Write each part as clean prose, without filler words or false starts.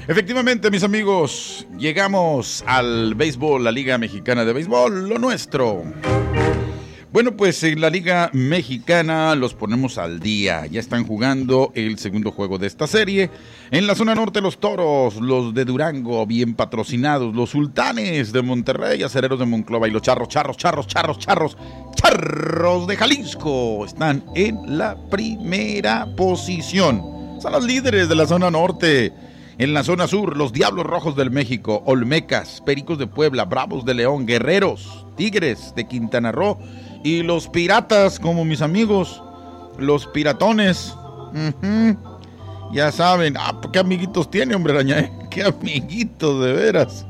Efectivamente, mis amigos, llegamos al béisbol, la Liga Mexicana de Béisbol, lo nuestro. Bueno, pues en la Liga Mexicana los ponemos al día. Ya están jugando el segundo juego de esta serie. En la zona norte, los Toros, los de Durango, bien patrocinados, los Sultanes de Monterrey, Acereros de Monclova y los Charros de Jalisco están en la primera posición. Son los líderes de la zona norte. En la zona sur, los Diablos Rojos del México, Olmecas, Pericos de Puebla, Bravos de León, Guerreros, Tigres de Quintana Roo y los Piratas, como mis amigos, los Piratones. Ya saben, qué amiguitos tiene, hombre araña, qué amiguitos, de veras.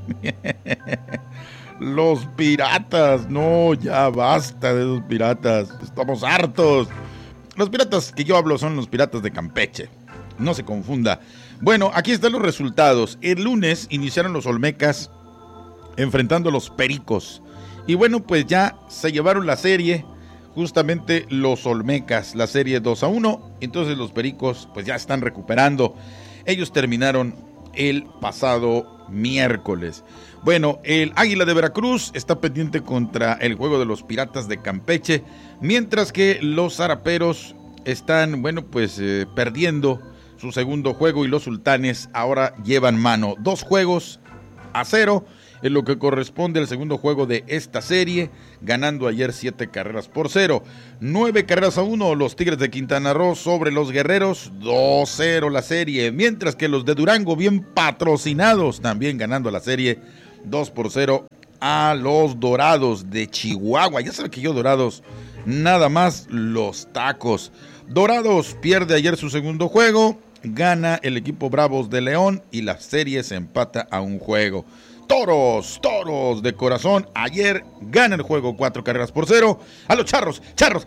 Los Piratas, no, ya basta de esos Piratas, estamos hartos. Los Piratas que yo hablo son los Piratas de Campeche, no se confunda. Bueno, aquí están los resultados. El lunes iniciaron los Olmecas enfrentando a los Pericos. Y bueno, pues ya se llevaron la serie, justamente los Olmecas, la serie 2-1. Entonces los Pericos pues ya están recuperando. Ellos terminaron el pasado miércoles. Bueno, el Águila de Veracruz está pendiente contra el juego de los Piratas de Campeche. Mientras que los Zaraperos están, perdiendo su segundo juego y los Sultanes ahora llevan mano 2-0 en lo que corresponde al segundo juego de esta serie, ganando ayer 7-0. 9-1 los Tigres de Quintana Roo sobre los Guerreros, 2-0 la serie, mientras que los de Durango, bien patrocinados, también ganando la serie 2-0 a los Dorados de Chihuahua. Ya saben que yo Dorados, nada más los tacos. Dorados pierde ayer su segundo juego, gana el equipo Bravos de León y la serie se empata a un juego. Toros de corazón, ayer gana el juego 4-0 a los Charros.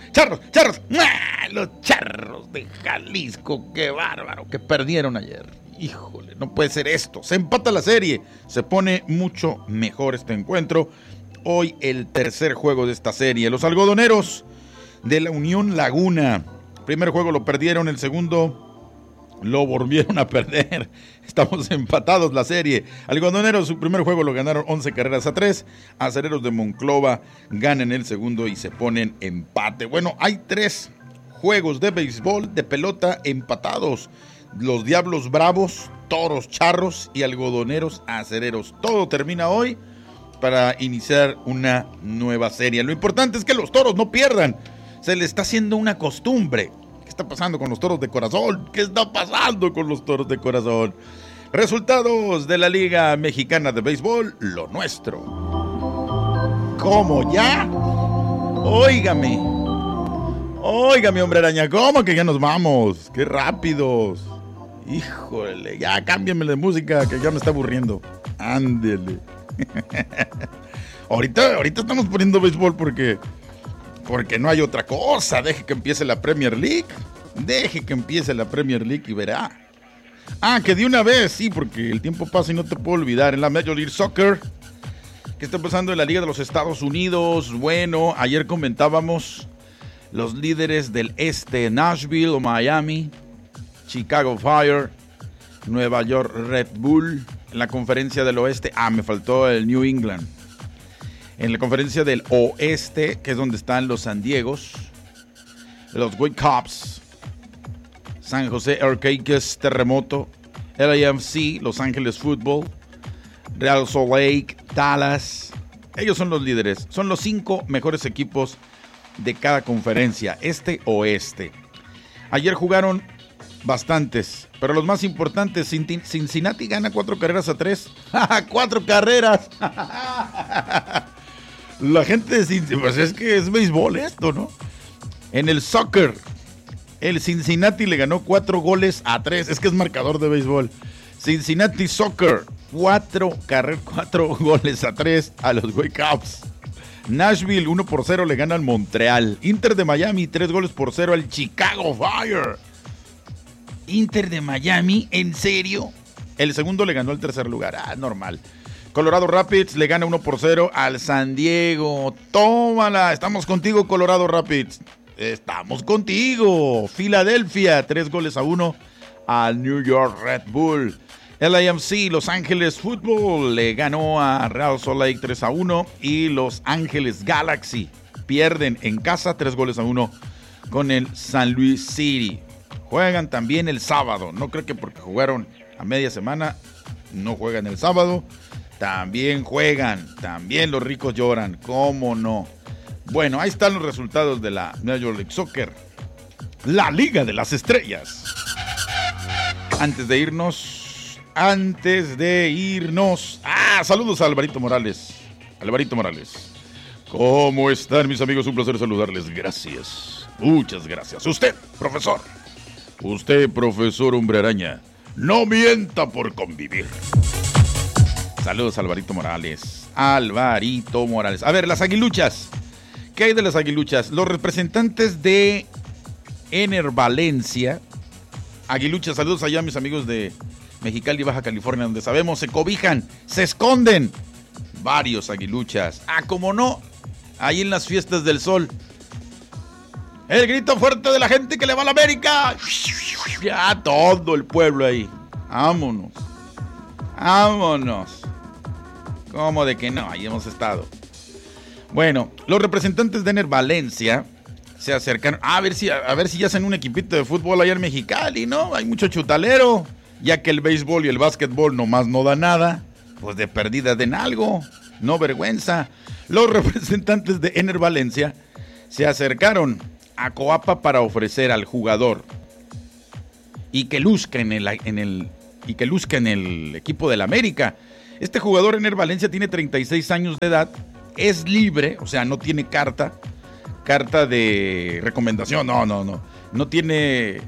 Los Charros de Jalisco, qué bárbaro, que perdieron ayer. Híjole, no puede ser esto. Se empata la serie, se pone mucho mejor este encuentro. Hoy el tercer juego de esta serie. Los Algodoneros de la Unión Laguna. Primer juego lo perdieron, el segundo lo volvieron a perder. Estamos empatados la serie. Algodoneros su primer juego lo ganaron 11-3. Acereros de Monclova ganan el segundo y se ponen empate. Bueno, hay 3 juegos de béisbol, de pelota empatados. Los Diablos Bravos, Toros Charros y Algodoneros Acereros. Todo termina hoy para iniciar una nueva serie. Lo importante es que los Toros no pierdan. Se le está haciendo una costumbre. ¿Qué está pasando con los Toros de Corazón? ¿Qué está pasando con los Toros de Corazón? Resultados de la Liga Mexicana de Béisbol, lo nuestro. ¿Cómo ya? Óigame, hombre araña, ¿cómo que ya nos vamos? ¡Qué rápidos! Híjole, ya cámbienme de música que ya me está aburriendo. Ándele. Ahorita estamos poniendo béisbol porque no hay otra cosa. Deje que empiece la Premier League y verá. Que de una vez, sí, porque el tiempo pasa y no te puedo olvidar. En la Major League Soccer, ¿qué está pasando en la Liga de los Estados Unidos? Bueno, ayer comentábamos los líderes del este, Nashville o Miami, Chicago Fire, Nueva York Red Bull. En la conferencia del oeste, me faltó el New England. En la conferencia del oeste, que es donde están los San Diegos, los Whitecaps, San José Earthquakes, Terremoto, LAFC, Los Ángeles Football, Real Salt Lake, Dallas. Ellos son los líderes. Son los 5 mejores equipos de cada conferencia, este oeste. Ayer jugaron bastantes, pero los más importantes, Cincinnati gana 4-3. ¡4 carreras! La gente de Cincinnati, pues es que es béisbol esto, ¿no? En el soccer, el Cincinnati le ganó 4-3. Es que es marcador de béisbol. Cincinnati Soccer, 4-3 a los Whitecaps. Nashville 1-0 le gana al Montreal. Inter de Miami 3-0 al Chicago Fire. Inter de Miami, ¿en serio? El segundo le ganó al tercer lugar. Normal. Colorado Rapids le gana 1-0 al San Diego. Tómala, estamos contigo, Colorado Rapids. Estamos contigo. Filadelfia 3-1 al New York Red Bull. LAFC, Los Ángeles Fútbol, le ganó a Real Salt Lake 3-1 y Los Ángeles Galaxy pierden en casa 3-1 con el San Luis City. Juegan también el sábado, no creo que porque jugaron a media semana no juegan el sábado. También juegan, también los ricos lloran, ¿cómo no? Bueno, ahí están los resultados de la Major League Soccer, la Liga de las Estrellas. Antes de irnos, saludos a Alvarito Morales. Alvarito Morales, ¿cómo están mis amigos? Un placer saludarles, gracias, muchas gracias. Usted, profesor, hombre araña, no mienta por convivir. Saludos a Alvarito Morales. A ver, las aguiluchas. ¿Qué hay de las aguiluchas? Los representantes de Ener Valencia. Aguiluchas, saludos allá a mis amigos de Mexicali, Baja California, donde sabemos se cobijan, se esconden varios aguiluchas. Cómo no, ahí en las fiestas del sol. El grito fuerte de la gente que le va a la América. Ya todo el pueblo ahí. Vámonos. ¿Cómo de que no? Ahí hemos estado. Bueno, los representantes de Ener Valencia se acercaron a ver si ya hacen un equipito de fútbol allá en Mexicali, ¿no? Hay mucho chutalero, ya que el béisbol y el básquetbol nomás no da nada, pues de perdida den algo, no vergüenza. Los representantes de Ener Valencia se acercaron a Coapa para ofrecer al jugador y que luzca en el equipo del América. Este jugador Ener Valencia tiene 36 años de edad, es libre, o sea, no tiene carta de recomendación, no tiene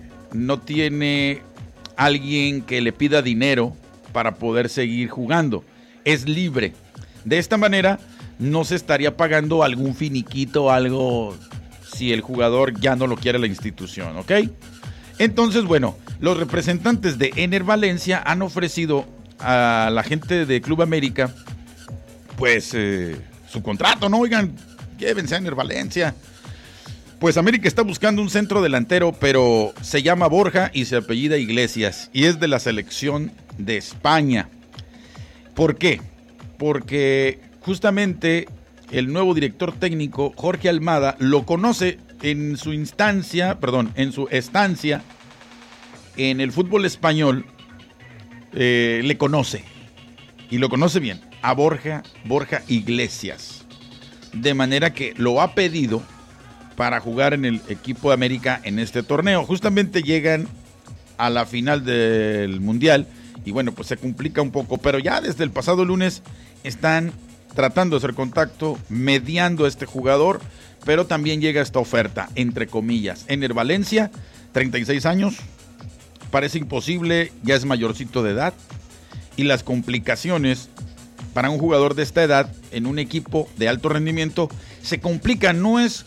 alguien que le pida dinero para poder seguir jugando, es libre. De esta manera no se estaría pagando algún finiquito o algo si el jugador ya no lo quiere la institución, ¿ok? Entonces, bueno, los representantes de Ener Valencia han ofrecido a la gente de Club América, pues, su contrato, ¿no? Oigan, llévense a Ener Valencia. Pues América está buscando un centro delantero, pero se llama Borja y se apellida Iglesias y es de la selección de España. ¿Por qué? Porque justamente el nuevo director técnico, Jorge Almada, lo conoce en su estancia en el fútbol español. Le conoce, y lo conoce bien, a Borja Iglesias, de manera que lo ha pedido para jugar en el equipo de América en este torneo. Justamente llegan a la final del Mundial y bueno, pues se complica un poco, pero ya desde el pasado lunes están tratando de hacer contacto, mediando a este jugador, pero también llega esta oferta, entre comillas. Ener Valencia, 36 años, parece imposible, ya es mayorcito de edad, y las complicaciones para un jugador de esta edad en un equipo de alto rendimiento se complican. No es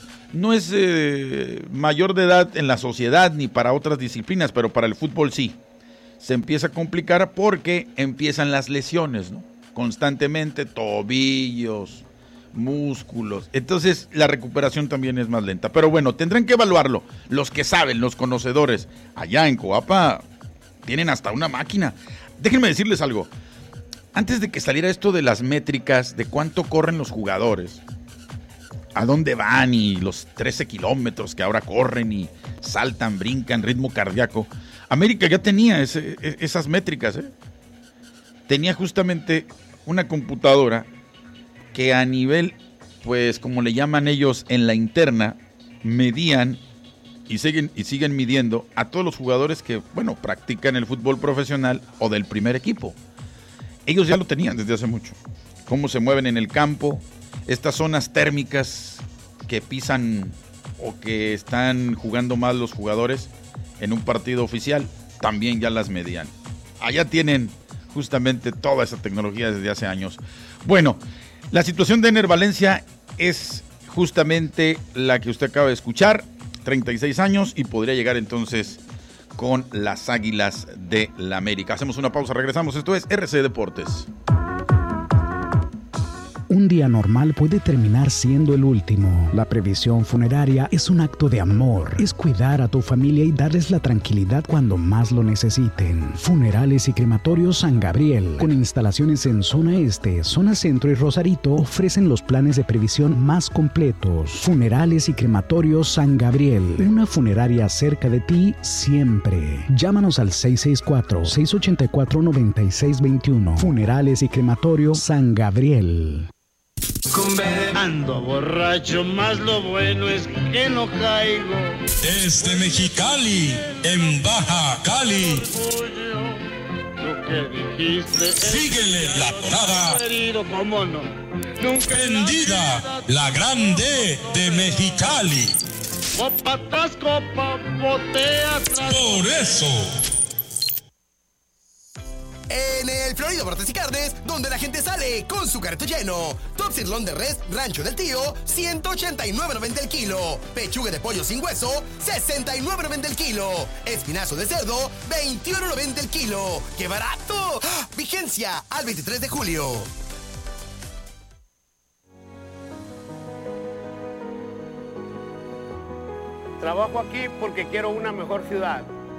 mayor de edad en la sociedad ni para otras disciplinas, pero para el fútbol sí. Se empieza a complicar porque empiezan las lesiones, ¿no? Constantemente, tobillos, músculos. Entonces la recuperación también es más lenta. Pero bueno, tendrán que evaluarlo. Los que saben, los conocedores. Allá en Coapa tienen hasta una máquina. Déjenme decirles algo. Antes de que saliera esto de las métricas, de cuánto corren los jugadores, a dónde van y los 13 kilómetros que ahora corren y saltan, brincan, ritmo cardíaco, América ya tenía esas métricas, ¿eh? Tenía justamente una computadora que a nivel, pues como le llaman ellos en la interna, medían y siguen midiendo a todos los jugadores que, bueno, practican el fútbol profesional o del primer equipo. Ellos ya lo tenían desde hace mucho. Cómo se mueven en el campo, estas zonas térmicas que pisan o que están jugando mal los jugadores en un partido oficial, también ya las medían. Allá tienen justamente toda esa tecnología desde hace años. Bueno, la situación de Ener Valencia es justamente la que usted acaba de escuchar, 36 años y podría llegar entonces con las Águilas de la América. Hacemos una pausa, regresamos. Esto es RC Deportes. un día normal puede terminar siendo el último. La previsión funeraria es un acto de amor, es cuidar a tu familia y darles la tranquilidad cuando más lo necesiten. Funerales y Crematorios San Gabriel, con instalaciones en Zona Este, Zona Centro y Rosarito, ofrecen los planes de previsión más completos. Funerales y Crematorios San Gabriel, una funeraria cerca de ti siempre. Llámanos al 664-684-9621. Funerales y Crematorio San Gabriel. Ando borracho, más lo bueno es que no caigo. Desde Mexicali, en Baja Cali. Lo que dijiste. Síguele la tonada. Querido, cómo no. Nunca Prendida, la grande de Mexicali. Copa tras copa, botea tras. Por eso. En el Florido Bordes y Carnes, donde la gente sale con su carrito lleno. Top sirloin de res Rancho del Tío, 189.90 el kilo. Pechuga de pollo sin hueso, 69.90 el kilo. Espinazo de cerdo, 21.90 el kilo. ¡Qué barato! ¡Ah! Vigencia al 23 de julio. Trabajo aquí porque quiero una mejor ciudad.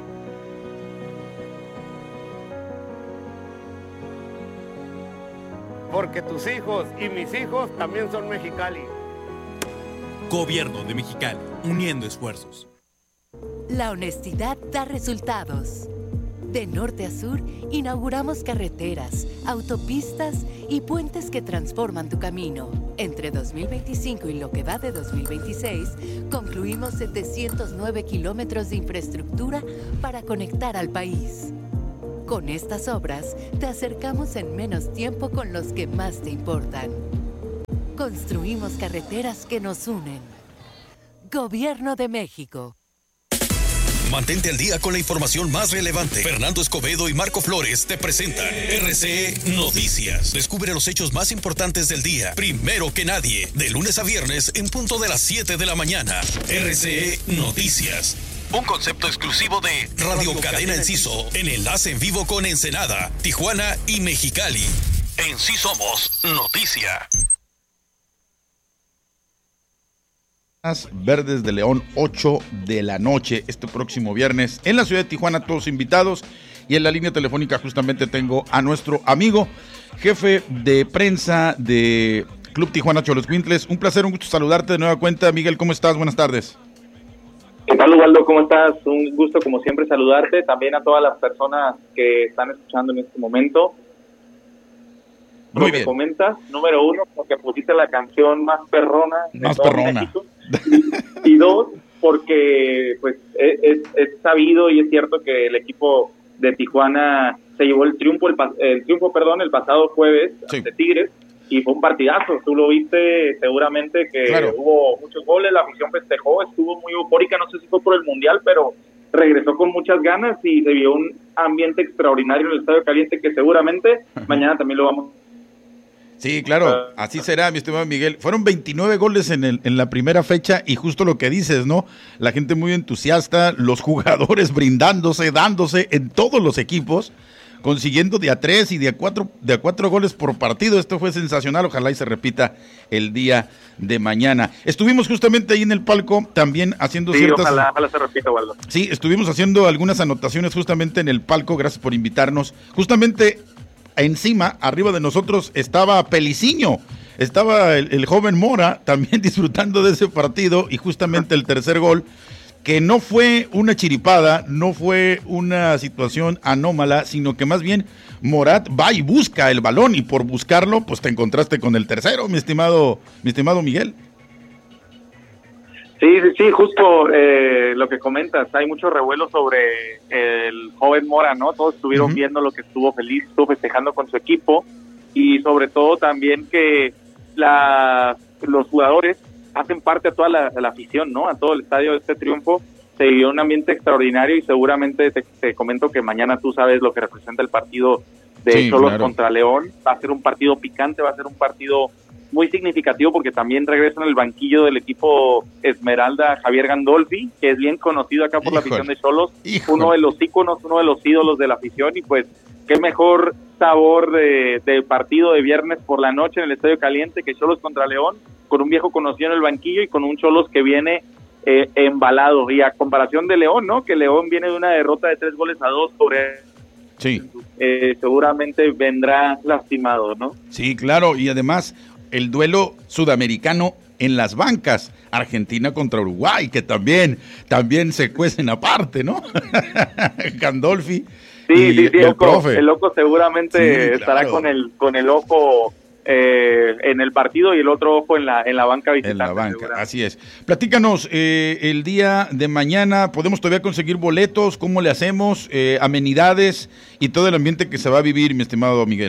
Porque tus hijos y mis hijos también son Mexicali. Gobierno de Mexicali, uniendo esfuerzos. La honestidad da resultados. De norte a sur, inauguramos carreteras, autopistas y puentes que transforman tu camino. Entre 2025 y lo que va de 2026, concluimos 709 kilómetros de infraestructura para conectar al país. Con estas obras, te acercamos en menos tiempo con los que más te importan. Construimos carreteras que nos unen. Gobierno de México. Mantente al día con la información más relevante. Fernando Escobedo y Marco Flores te presentan RCE Noticias. Descubre los hechos más importantes del día, primero que nadie, de lunes a viernes en punto de las 7 de la mañana. RCE Noticias. Un concepto exclusivo de Radio Cadena Enciso, en enlace en vivo con Ensenada, Tijuana y Mexicali. En Sí Somos Noticia. Verdes de León, 8 de la noche, este próximo viernes, en la ciudad de Tijuana, todos invitados. Y en la línea telefónica justamente tengo a nuestro amigo, jefe de prensa de Club Tijuana Xoloscuintles. Un placer, un gusto saludarte de nueva cuenta. Miguel, ¿cómo estás? Buenas tardes. ¿Qué tal, Ubaldo? ¿Cómo estás? Un gusto, como siempre, saludarte. También a todas las personas que están escuchando en este momento. Muy Lo que bien. comentas, número uno, porque pusiste la canción más perrona de Más todo perrona. México. Y dos, porque pues es sabido y es cierto que el equipo de Tijuana se llevó el triunfo el pasado jueves ante Tigres. Y fue un partidazo, tú lo viste seguramente que Claro. Hubo muchos goles, la afición festejó, estuvo muy eufórica, no sé si fue por el Mundial, pero regresó con muchas ganas y se vio un ambiente extraordinario en el Estadio Caliente que seguramente mañana también lo vamos. Sí, claro, así será, mi estimado Miguel. Fueron 29 goles en la primera fecha y justo lo que dices, ¿no? La gente muy entusiasta, los jugadores brindándose, dándose en todos los equipos, consiguiendo de a 3 y de a 4 goles por partido. Esto fue sensacional, ojalá y se repita el día de mañana. Estuvimos justamente ahí en el palco también haciendo ciertas... ojalá se repita, Waldo. Sí, estuvimos haciendo algunas anotaciones justamente en el palco, gracias por invitarnos. Justamente encima, arriba de nosotros, estaba Peliciño, estaba el joven Mora también disfrutando de ese partido y justamente el tercer gol, que no fue una chiripada, no fue una situación anómala, sino que más bien Morat va y busca el balón y por buscarlo, pues te encontraste con el tercero, mi estimado Miguel. Sí, justo lo que comentas, hay mucho revuelo sobre el joven Mora, ¿no? Todos estuvieron viendo lo que estuvo feliz, estuvo festejando con su equipo y sobre todo también que los jugadores hacen parte a toda la afición, ¿no? A todo el estadio de este triunfo. Se vivió un ambiente extraordinario y seguramente te comento que mañana tú sabes lo que representa el partido de Xolos contra León. Va a ser un partido picante, va a ser un partido muy significativo porque también regresa en el banquillo del equipo Esmeralda Javier Gandolfi, que es bien conocido acá por la afición de Xolos, uno de los íconos, uno de los ídolos de la afición y pues qué mejor sabor de partido de viernes por la noche en el Estadio Caliente que Xolos contra León, con un viejo conocido en el banquillo y con un Xolos que viene embalado. Y a comparación de León, ¿no? Que León viene de una derrota de 3-2 sobre... Sí. Seguramente vendrá lastimado, ¿no? Sí, claro, y además el duelo sudamericano en las bancas, Argentina contra Uruguay, que también se cuecen aparte, ¿no? Gandolfi. Sí, el loco seguramente estará con el ojo en el partido y el otro ojo en la banca visitante. En la banca, así es. Platícanos, el día de mañana, ¿podemos todavía conseguir boletos? ¿Cómo le hacemos? Amenidades y todo el ambiente que se va a vivir, mi estimado Miguel.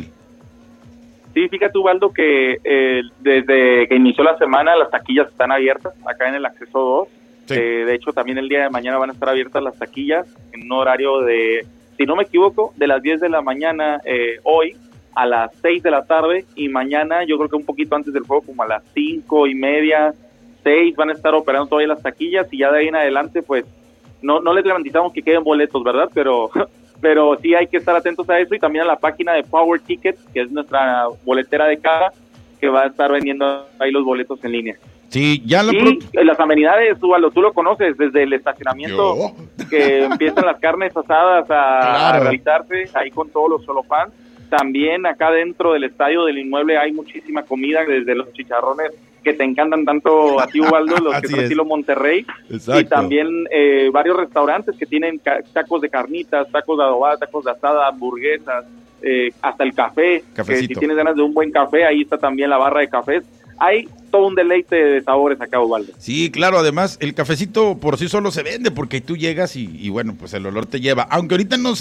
Sí, fíjate, Ubaldo, que desde que inició la semana las taquillas están abiertas acá en el Acceso 2. Sí. De hecho, también el día de mañana van a estar abiertas las taquillas en un horario de, si no me equivoco, de las 10 de la mañana hoy a las 6 de la tarde, y mañana yo creo que un poquito antes del juego, como a las 5:30, 6, van a estar operando todavía las taquillas, y ya de ahí en adelante pues no les garantizamos que queden boletos, ¿verdad? Pero sí hay que estar atentos a eso, y también a la página de Power Ticket, que es nuestra boletera de cara, que va a estar vendiendo ahí los boletos en línea. Sí, ya las amenidades, tú lo conoces, desde el estacionamiento, que empiezan las carnes asadas a realizarse ahí con todos los Xolofans. También acá dentro del estadio del inmueble hay muchísima comida, desde los chicharrones que te encantan tanto a ti, Ubaldo, los que son estilo Monterrey. Exacto. Y también varios restaurantes que tienen tacos de carnitas, tacos de adobada, tacos de asada, hamburguesas, hasta el café. Que si tienes ganas de un buen café, ahí está también la barra de cafés. Hay todo un deleite de sabores acá, Ubaldo. Sí, claro, además el cafecito por sí solo se vende, porque tú llegas y bueno, pues el olor te lleva. Aunque ahorita no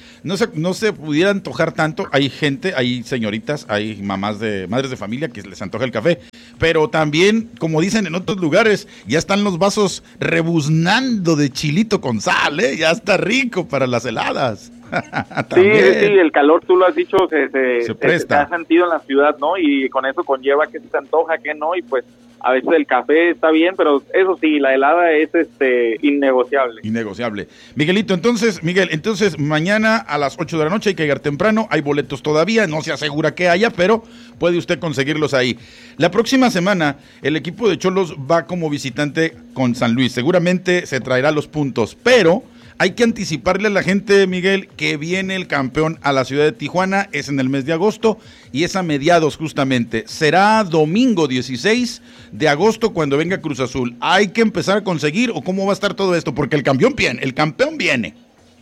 se pudiera antojar tanto, hay gente, hay señoritas, hay madres de familia que les antoja el café, pero también, como dicen en otros lugares, ya están los vasos rebuznando de chilito con sal, ya está rico para las heladas. Sí, el calor, tú lo has dicho, se presta. Se ha sentido en la ciudad, ¿no? Y con eso conlleva que se antoja, que no, y pues a veces el café está bien, pero eso sí, la helada es innegociable. Innegociable. Miguelito, entonces mañana a las 8 de la noche hay que llegar temprano, hay boletos todavía, no se asegura que haya, pero puede usted conseguirlos ahí. La próxima semana el equipo de Xolos va como visitante con San Luis, seguramente se traerá los puntos, pero hay que anticiparle a la gente, Miguel, que viene el campeón a la ciudad de Tijuana, es en el mes de agosto y es a mediados justamente. Será domingo 16 de agosto cuando venga Cruz Azul. ¿Hay que empezar a conseguir o cómo va a estar todo esto? Porque el campeón viene.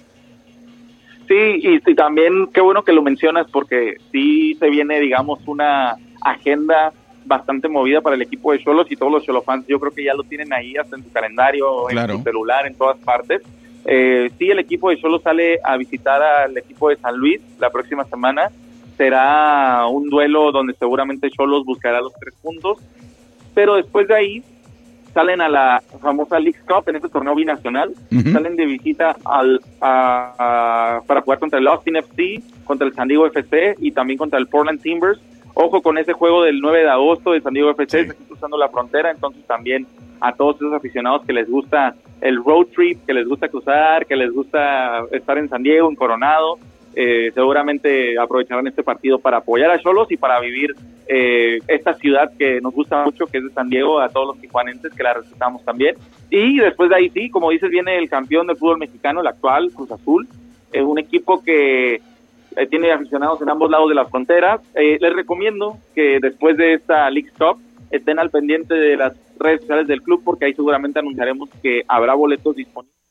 Sí, y también qué bueno que lo mencionas, porque sí se viene, digamos, una agenda bastante movida para el equipo de Xolos, y todos los Xolofans yo creo que ya lo tienen ahí hasta en su calendario, claro, en su celular, en todas partes. Sí, el equipo de Xolos sale a visitar al equipo de San Luis la próxima semana. Será un duelo donde seguramente Xolos buscará los 3 puntos, pero después de ahí salen a la famosa League Cup, en este torneo binacional. Salen de visita para jugar contra el Austin FC, contra el San Diego FC y también contra el Portland Timbers. Ojo con ese juego del 9 de agosto de San Diego FC, se está cruzando la frontera, entonces también a todos esos aficionados que les gusta el road trip, que les gusta cruzar, que les gusta estar en San Diego, en Coronado, seguramente aprovecharán este partido para apoyar a Xolos y para vivir esta ciudad que nos gusta mucho, que es de San Diego, a todos los tijuanenses que la respetamos también. Y después de ahí sí, como dices, viene el campeón del fútbol mexicano, el actual Cruz Azul, un equipo que tiene aficionados en ambos lados de las fronteras. Les recomiendo que después de esta League Cup estén al pendiente de las redes sociales del club, porque ahí seguramente anunciaremos que habrá boletos disponibles